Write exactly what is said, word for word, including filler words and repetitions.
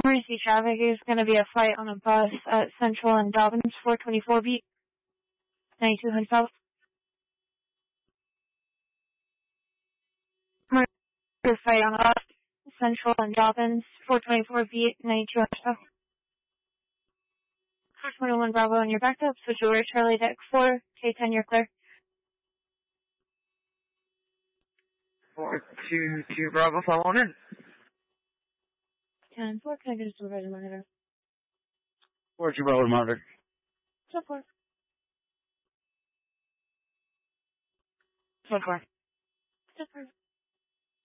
Emergency traffic is going to be a fight on a bus at Central and Dobbins, four twenty-four beat, ninety-two hundred south. Emergency fight on a bus, Central and Dobbins, four twenty-four beat, ninety-two hundred south. four twenty-one Bravo on your backup, switch over Charlie deck four, K ten, you're clear. four two two Bravo, follow on in. ten four, can I get a supervisor monitor? four two Bravo monitor. So four. So far. So four.